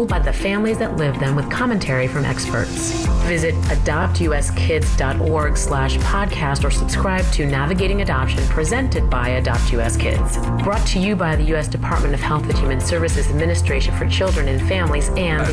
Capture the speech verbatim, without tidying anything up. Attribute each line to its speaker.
Speaker 1: told by the families that live them with commentary from experts. Visit adopt u s kids dot org slash podcast or subscribe to Navigating Adoption presented by Adopt U S Kids. Brought to you by the U S Department of Health and Human Services Administration for Children and Families and the